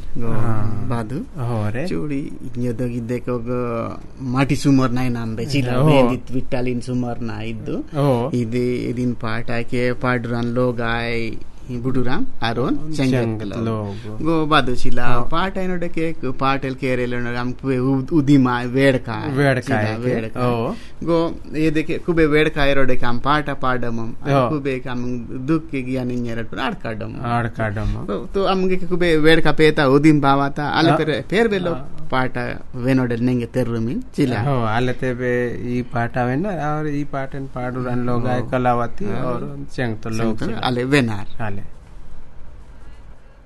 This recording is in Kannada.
बादू चूड़ी ಇದ್ದಕ್ಕೆ ಮಾಟಿ ಸುಮಾರು ನಾಯಿ ನಂಬೆಚಿಲ್ಲ ವಿಟ್ಟಾಲಿನ ಸುಮಾರು ನಾ ಇದ್ದು ಇದು ಇದನ್ ಪಾಠ ಹಾಕಿ ಪಾಡ್ರನ್ ಲೋಗಾಯ್ बुडुराम आरोन चंगल गो बादुशिला पाट आइनोडे के पाटेल केरेल हम कुबे उदिमा वेडका गो ये देखे कुबे वेडका एरोडे काम पाटा पाडम कुबे काम दुख के गिया निन्नेरट आडकाडम तो हमगे कुबे वेडका पेता उदिम बावाता आले पेर बेलो पाटा वेनोडे नेंगे तेरुमिन चिला हो आले तेबे ई पाटा वेन और ई पाटन पाडुरान लोगाय कलावती और चंग तो लोग आले वेनार